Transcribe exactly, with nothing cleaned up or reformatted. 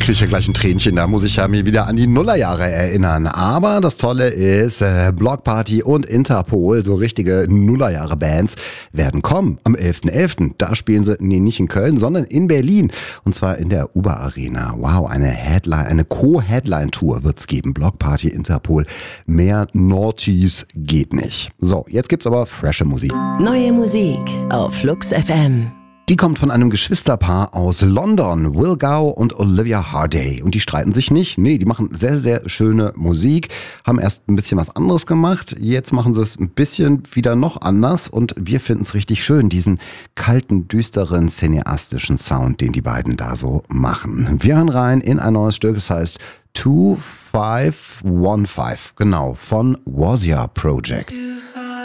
kriege ich ja gleich ein Tränchen. Da muss ich ja mir wieder an die Nullerjahre erinnern. Aber das Tolle ist, äh, Block Party und Interpol, so richtige Nullerjahre-Bands, werden kommen am elften elften Da spielen sie, nee, nicht in Köln, sondern in Berlin. Und zwar in der Uber Arena. Wow, eine Headline, eine Co-Headline-Tour wird's geben. Block Party, Interpol. Mehr Naughties geht nicht. So, jetzt gibt's aber frische Musik. Neue Musik auf Flux F M. Die kommt von einem Geschwisterpaar aus London, Will Gow und Olivia Hardy. Und die streiten sich nicht. Nee, die machen sehr, sehr schöne Musik. Haben erst ein bisschen was anderes gemacht. Jetzt machen sie es ein bisschen wieder noch anders. Und wir finden es richtig schön, diesen kalten, düsteren, cineastischen Sound, den die beiden da so machen. Wir hören rein in ein neues Stück. Das heißt two five one five. Genau, von Wazia Project.